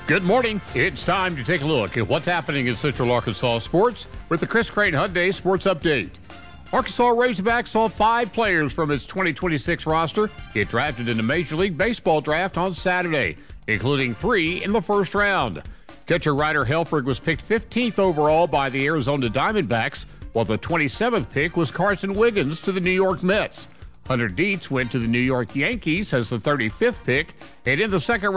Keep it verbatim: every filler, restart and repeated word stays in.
Good morning. It's time to take a look at what's happening in Central Arkansas sports with the Chris Crane Hyundai Sports Update. Arkansas Razorbacks saw five players from its twenty twenty-six roster get drafted in the Major League Baseball draft on Saturday, including three in the first round. Catcher Ryder Helfrich was picked fifteenth overall by the Arizona Diamondbacks, while the twenty-seventh pick was Carson Wiggins to the New York Mets. Hunter Dietz went to the New York Yankees as the thirty-fifth pick, and in the second round,